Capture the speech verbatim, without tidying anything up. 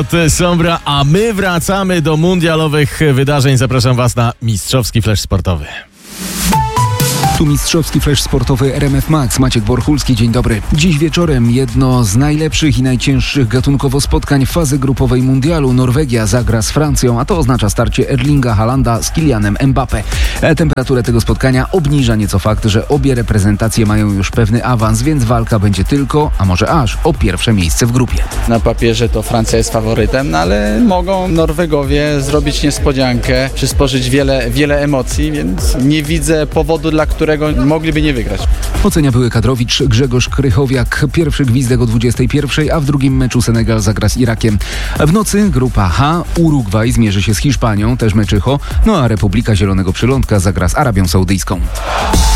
Sombra, a my wracamy do mundialowych wydarzeń. Zapraszam Was na mistrzowski flash sportowy. Tu mistrzowski flash sportowy R M F Max. Maciek Borchulski, dzień dobry. Dziś wieczorem jedno z najlepszych i najcięższych gatunkowo spotkań fazy grupowej mundialu. Norwegia zagra z Francją, a to oznacza starcie Erlinga Haalanda z Kylianem Mbappé. Temperaturę tego spotkania obniża nieco fakt, że obie reprezentacje mają już pewny awans, więc walka będzie tylko, a może aż, o pierwsze miejsce w grupie. Na papierze to Francja jest faworytem, no ale mogą Norwegowie zrobić niespodziankę, przysporzyć wiele, wiele emocji, więc nie widzę powodu, dla którego mogliby nie wygrać. Ocenia były kadrowicz Grzegorz Krychowiak. Pierwszy gwizdek o dwudziestej pierwszej, a w drugim meczu Senegal zagra z Irakiem. W nocy grupa H. Urugwaj zmierzy się z Hiszpanią, też meczycho, no a Republika Zielonego Przylądka zagra z Arabią Saudyjską.